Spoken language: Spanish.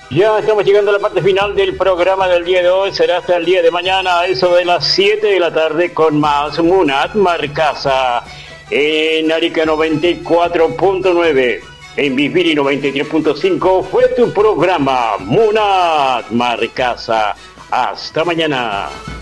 Ya estamos llegando a la parte final del programa del día de hoy. Será hasta el día de mañana, a eso de las 7 de la tarde, con más Munat Marcasa en Arica 94.9. En Viviri 93.5 fue tu programa Munat Marcasa. Hasta mañana.